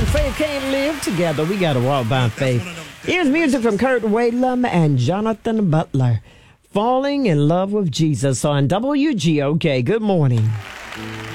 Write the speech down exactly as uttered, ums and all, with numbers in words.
and faith can't live together. We got to walk by faith. Here's music from Kurt Whalum and Jonathan Butler. Falling in Love with Jesus on W G O K. Good morning.